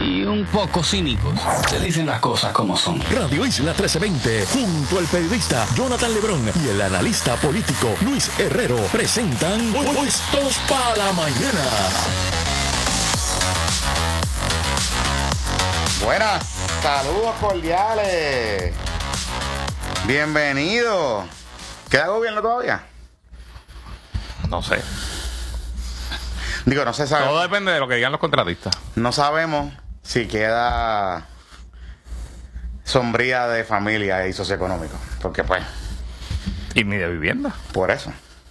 y un poco cínicos. Se dicen las cosas como son. Radio Isla 1320, junto al periodista Jonathan Lebrón y el analista político Luis Herrero, presentan Puestos para la Mañana. Buenas, saludos cordiales. Bienvenido. ¿Queda gobierno todavía? No sé. Digo, no se sabe. Todo depende de lo que digan los contratistas. No sabemos si queda sombría de familia y socioeconómico. Porque pues, Y ni de vivienda. por eso.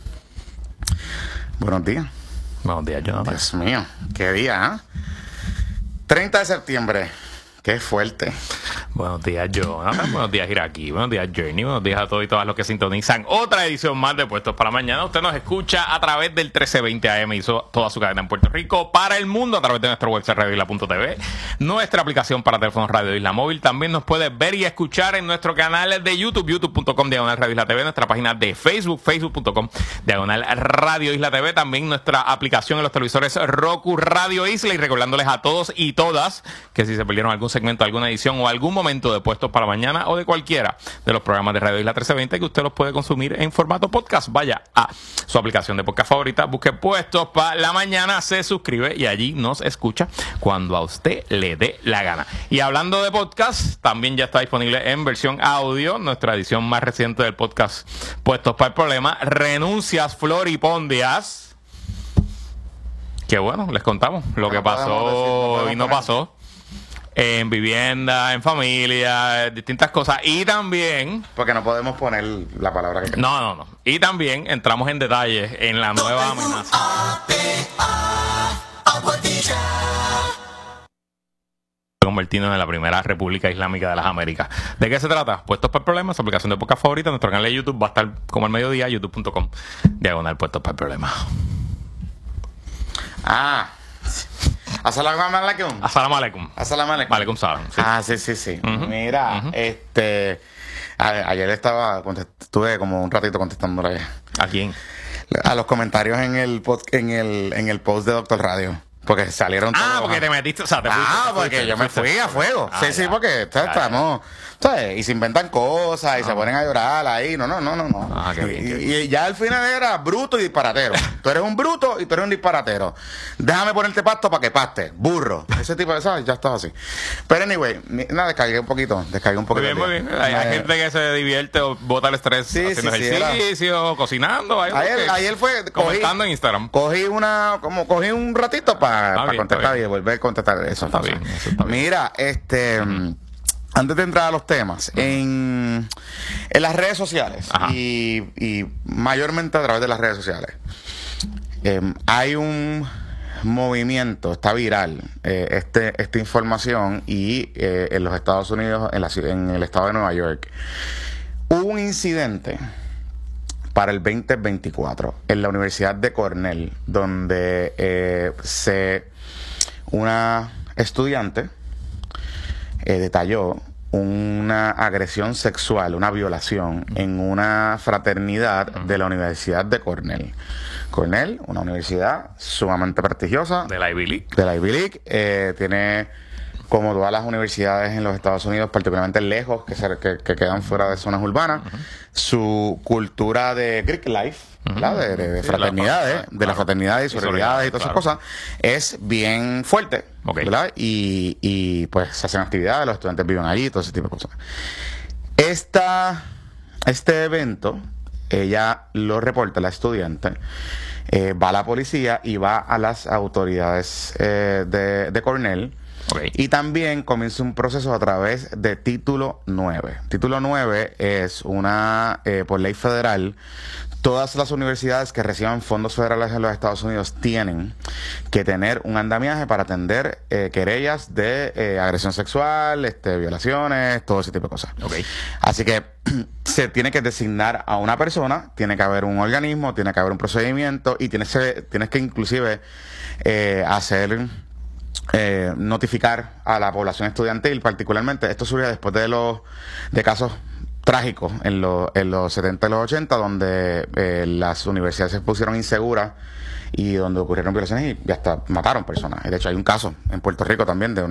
Buenos días. Buenos días, Jonathan. Dios mío, qué día, ¿eh? 30 de septiembre. Qué fuerte. Buenos días, Jonathan. Buenos días, Iraqi. Buenos días, Journey. Buenos días a todos y todas los que sintonizan otra edición más de Puestos para la Mañana. Usted nos escucha a través del 1320 AM y toda su cadena en Puerto Rico, para el mundo, a través de nuestro website radioisla.tv, nuestra aplicación para teléfonos Radio Isla Móvil. También nos puede ver y escuchar en nuestro canal de YouTube, youtube.com/Radio Isla TV, nuestra página de Facebook, facebook.com/Radio Isla TV. También nuestra aplicación en los televisores Roku Radio Isla. Y recordándoles a todos y todas que si se perdieron algún segmento, alguna edición o algún momento de Puestos para Mañana o de cualquiera de los programas de Radio Isla 1320, que usted los puede consumir en formato podcast, vaya a su aplicación de podcast favorita, busque Puestos para la Mañana, se suscribe y allí nos escucha cuando a usted le dé la gana. Y hablando de podcast, también ya está disponible en versión audio nuestra edición más reciente del podcast Puestos para el Problema, Renuncias Floripondias. Que bueno, les contamos lo que pasó y no pasó en vivienda, en familia, distintas cosas. Y también... Porque no podemos poner la palabra que... No. Y también entramos en detalles en la nueva amenaza. Convertirnos en la primera República Islámica de las Américas. ¿De qué se trata? Puestos para el Problema, su aplicación de podcast favorita. Nuestro canal de YouTube va a estar como al mediodía, youtube.com/Puestos para el Problema. Assalamu alaikum. Assalamu alaikum. Assalamu alaikum. Alaikum salam. Sí. Sí. Mira, ayer estuve como un ratito contestándole ¿A quién? a los comentarios en el post de Doctor Radio. Porque salieron todos. Porque te metiste, o sea, te fuiste. Porque yo me fui a fuego. Sí, ya. porque estamos, ¿sabes? Y se inventan cosas y se ponen a llorar ahí. No. Qué bien, qué bien. Y ya al final era bruto y disparatero. Tú eres un bruto y tú eres un disparatero. Déjame ponerte pasto para que paste. Burro. Ese tipo de cosas, ya estás así. Pero anyway, descargué un poquito. Muy bien. Hay gente que se divierte o bota el estrés haciendo ejercicio, cocinando. Ayer fue comentando en Instagram. Cogí un ratito para contestar y volver a contestar eso. Está bien. Mira, antes de entrar a los temas, en las redes sociales y mayormente a través de las redes sociales, hay un movimiento, está viral esta información y en los Estados Unidos, en el estado de Nueva York, hubo un incidente para el 2024 en la Universidad de Cornell, donde una estudiante detalló una agresión sexual, una violación en una fraternidad de la Universidad de Cornell. Cornell, una universidad sumamente prestigiosa. De la Ivy League. De la Ivy League. Tiene, como todas las universidades en los Estados Unidos, particularmente lejos, que quedan fuera de zonas urbanas, su cultura de Greek life, ¿verdad? De fraternidades, de las fraternidades y sororidades y todas esas cosas, es bien fuerte, ¿verdad? Y pues se hacen actividades, los estudiantes viven allí, todo ese tipo de cosas. Este evento, ella lo reporta, la estudiante, va a la policía y va a las autoridades de Cornell. Y también comienza un proceso a través de Título 9. Título 9 es por ley federal, todas las universidades que reciban fondos federales en los Estados Unidos tienen que tener un andamiaje para atender querellas de agresión sexual, violaciones, todo ese tipo de cosas. Así que se tiene que designar a una persona, tiene que haber un organismo, tiene que haber un procedimiento y tienes que inclusive notificar a la población estudiantil, particularmente. Esto surge después de casos trágicos en los 70 y los 80, donde las universidades se pusieron inseguras y donde ocurrieron violaciones y hasta mataron personas. De hecho, hay un caso en Puerto Rico también de